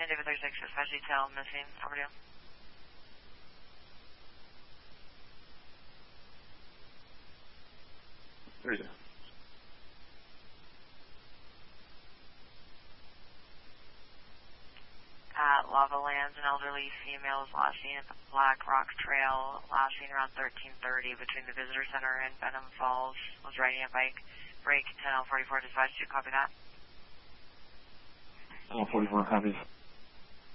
David 36, dispatch detail, missing, overdue. There you go. At Lava Lands, an elderly female is last seen at the Black Rock Trail, last seen around 13:30 between the Visitor Center and Benham Falls. Was riding a bike. Break 10L44, dispatch 2, copy that. 10L44 copies.